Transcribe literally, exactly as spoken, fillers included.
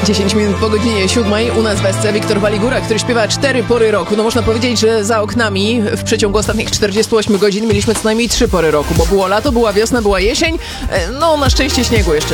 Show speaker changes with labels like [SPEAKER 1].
[SPEAKER 1] dziesięć minut po godzinie siódmej u nas w S C Wiktor Waligura, który śpiewa cztery pory roku. No można powiedzieć, że za oknami w przeciągu ostatnich czterdziestu ośmiu godzin mieliśmy co najmniej trzy pory roku, bo było lato, była wiosna, była jesień, no na szczęście śniegu jeszcze